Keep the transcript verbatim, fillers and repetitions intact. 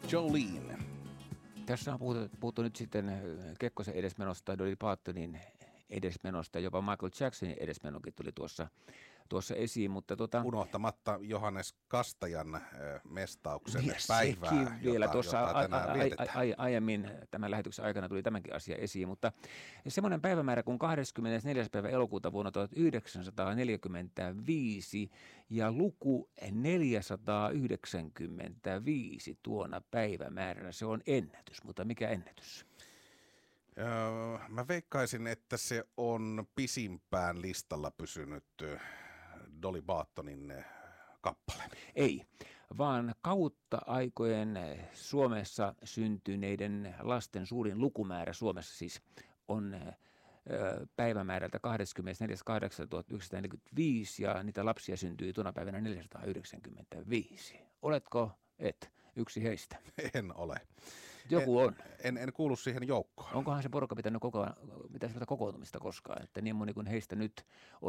Jolene. Tässä on puhuttu, puhuttu nyt sitten Kekkosen edesmenosta, Dolly Partonin edesmenosta, jopa Michael Jacksonin edesmenokin tuli tuossa, tuossa esiin. Mutta tota, unohtamatta Johannes Kastajan äh, mestauksen ja päivää, sekin vielä jota, tuossa jota tänään a, a, vietetään. a, a, aiemmin tämän lähetyksen aikana tuli tämänkin asia esiin, mutta semmoinen päivämäärä kuin kahdeskymmenesneljäs päivä elokuuta vuonna tuhatyhdeksänsataaneljäkymmentäviisi ja luku neljäsataayhdeksänkymmentäviisi tuona päivämääränä, se on ennätys, mutta mikä ennätys? Öö, mä veikkaisin, että se on pisimpään listalla pysynyt Dolly Partonin kappale. Ei, vaan kautta aikojen Suomessa syntyneiden lasten suurin lukumäärä Suomessa siis on päivämäärältä kahdeskymmenesneljäs kahdeksatta tuhatyhdeksänsataaneljäkymmentäviisi ja niitä lapsia syntyi tuona päivänä neljäsataayhdeksänkymmentäviisi. Oletko et yksi heistä? En ole. Joku en, on. En, en kuulu siihen joukkoon. Onkohan se porukka pitänyt koko, pitäisi kokoontumista koskaan, että niin moni kuin heistä nyt on